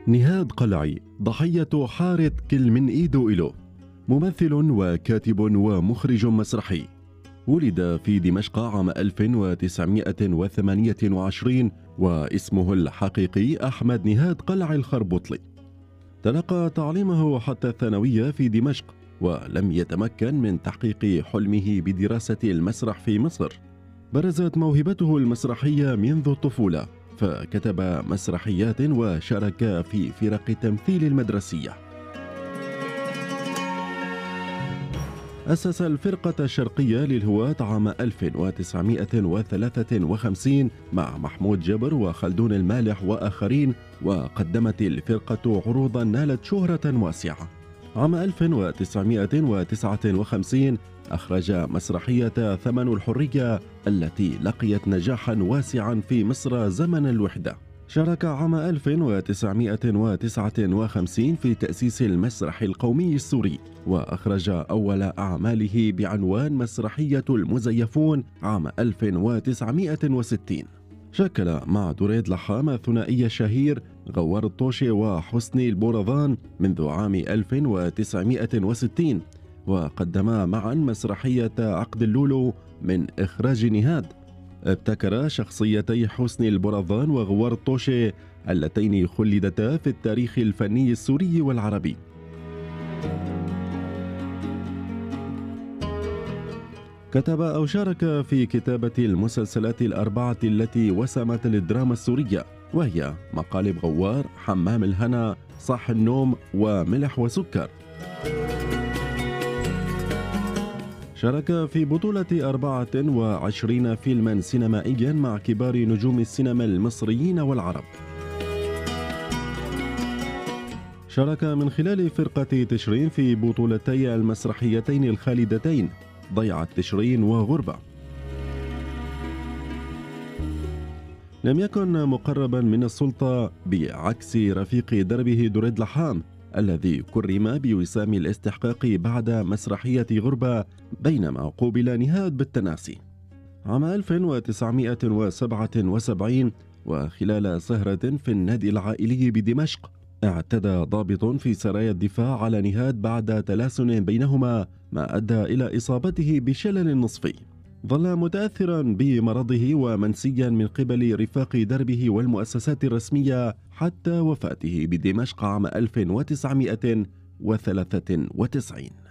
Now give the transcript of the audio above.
نهاد قلعي ضحية حارة كل من إيدو إلو، ممثل وكاتب ومخرج مسرحي. ولد في دمشق عام 1928 واسمه الحقيقي أحمد نهاد قلعي الخربوطلي. تلقى تعليمه حتى الثانوية في دمشق، ولم يتمكن من تحقيق حلمه بدراسة المسرح في مصر. برزت موهبته المسرحية منذ الطفولة، فكتب مسرحيات وشارك في فرق التمثيل المدرسية. أسس الفرقة الشرقية للهواة عام 1953 مع محمود جبر وخلدون المالح وآخرين، وقدمت الفرقة عروضا نالت شهرة واسعة. عام 1959 أخرج مسرحية ثمن الحرية التي لقيت نجاحا واسعا في مصر زمن الوحدة. شارك عام 1959 في تأسيس المسرح القومي السوري، وأخرج أول أعماله بعنوان مسرحية المزيفون عام 1960. شكل مع دريد لحام الثنائي الشهير غوار الطوشي وحسني البورظان منذ عام 1960، وقدما معا مسرحية عقد اللولو من إخراج نهاد. ابتكر شخصيتي حسني البورظان وغوار الطوشي اللتين خلدتا في التاريخ الفني السوري والعربي. كتب أو شارك في كتابة المسلسلات الأربعة التي وسمت للدراما السورية، وهي مقالب غوار، حمام الهنا، صح النوم، وملح وسكر. شارك في بطولة 24 فيلما سينمائيا مع كبار نجوم السينما المصريين والعرب. شارك من خلال فرقة تشرين في بطولتي المسرحيتين الخالدتين ضيعة تشرين وغربة. لم يكن مقربا من السلطة بعكس رفيق دربه دريد لحام الذي كرم بوسام الاستحقاق بعد مسرحية غربة، بينما قوبل نهاد بالتناسي. عام 1977 وخلال سهرة في النادي العائلي بدمشق، اعتدى ضابط في سرايا الدفاع على نهاد بعد تلاسن بينهما، ما أدى إلى إصابته بشلل نصفي. ظل متأثرا بمرضه ومنسيا من قبل رفاق دربه والمؤسسات الرسمية حتى وفاته بدمشق عام 1993.